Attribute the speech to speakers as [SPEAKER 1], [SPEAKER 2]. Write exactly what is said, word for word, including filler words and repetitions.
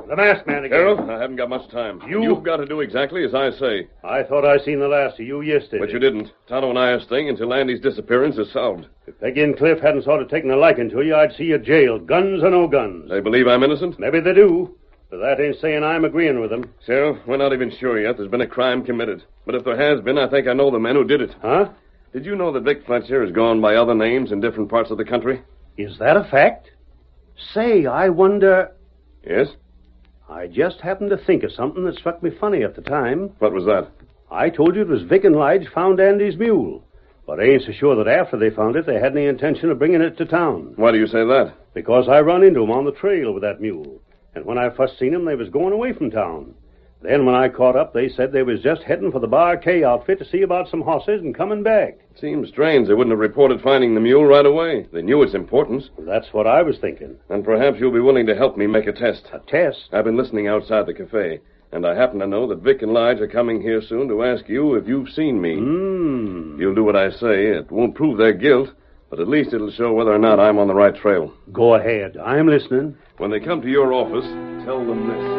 [SPEAKER 1] The masked man again.
[SPEAKER 2] Sheriff, I haven't got much time.
[SPEAKER 1] You?
[SPEAKER 2] You've got to do exactly as I say.
[SPEAKER 1] I thought I seen the last of you yesterday.
[SPEAKER 2] But you didn't. Tonto and I are staying until Andy's disappearance is solved.
[SPEAKER 1] If Peggy and Cliff hadn't sort of taken a liking to you, I'd see you jailed, guns or no guns.
[SPEAKER 2] They believe I'm innocent?
[SPEAKER 1] Maybe they do, but that ain't saying I'm agreeing with them.
[SPEAKER 2] Sheriff, we're not even sure yet there's been a crime committed. But if there has been, I think I know the men who did it.
[SPEAKER 1] Huh?
[SPEAKER 2] Did you know that Vic Fletcher is gone by other names in different parts of the country?
[SPEAKER 1] Is that a fact? Say, I wonder...
[SPEAKER 2] Yes?
[SPEAKER 1] I just happened to think of something that struck me funny at the time.
[SPEAKER 2] What was that?
[SPEAKER 1] I told you it was Vic and Lige found Andy's mule. But I ain't so sure that after they found it, they had any intention of bringing it to town.
[SPEAKER 2] Why do you say that?
[SPEAKER 1] Because I run into 'em on the trail with that mule. And when I first seen 'em, they was going away from town. Then when I caught up, they said they was just heading for the Bar K outfit to see about some horses and coming back.
[SPEAKER 2] Seems strange they wouldn't have reported finding the mule right away. They knew its importance.
[SPEAKER 1] That's what I was thinking.
[SPEAKER 2] And perhaps you'll be willing to help me make a test.
[SPEAKER 1] A test?
[SPEAKER 2] I've been listening outside the cafe, and I happen to know that Vic and Lige are coming here soon to ask you if you've seen me.
[SPEAKER 1] Hmm.
[SPEAKER 2] You'll do what I say. It won't prove their guilt, but at least it'll show whether or not I'm on the right trail.
[SPEAKER 1] Go ahead. I'm listening.
[SPEAKER 2] When they come to your office, tell them this.